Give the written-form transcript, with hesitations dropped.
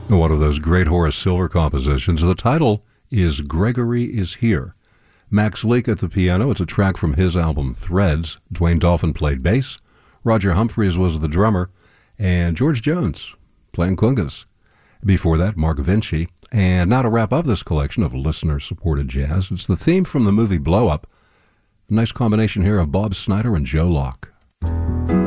One of those great Horace Silver compositions. The title is Gregory is Here. Max Leake at the piano. It's a track from his album Threads. Dwayne Dolphin played bass. Roger Humphreys was the drummer. And George Jones playing congas. Before that, Mark Vinci. And now to wrap up this collection of listener-supported jazz, it's the theme from the movie Blow Up. A nice combination here of Bob Snyder and Joe Locke.